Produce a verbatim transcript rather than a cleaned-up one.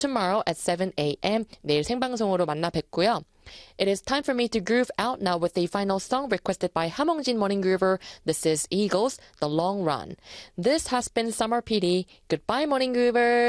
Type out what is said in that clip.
tomorrow at seven a.m. 내일 생방송으로 만나 뵙고요. It is time for me to groove out now with the final song requested by 함홍진 Morning Groover. This is Eagles, The Long Run. This has been Summer P D. Goodbye, Morning Groover.